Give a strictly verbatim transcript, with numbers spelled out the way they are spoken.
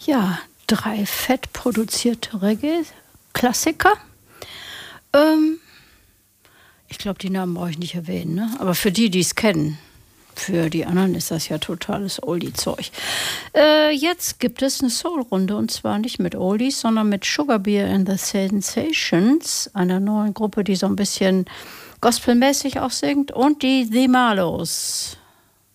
Ja, drei fett produzierte Reggae-Klassiker. Ähm, ich glaube, die Namen brauche ich nicht erwähnen, ne? Aber für die, die es kennen, für die anderen ist das ja totales Oldie-Zeug. Äh, jetzt gibt es eine Soul-Runde und zwar nicht mit Oldies, sondern mit Sugar Beer and the Sensations, einer neuen Gruppe, die so ein bisschen gospelmäßig auch singt, und die The Marlows.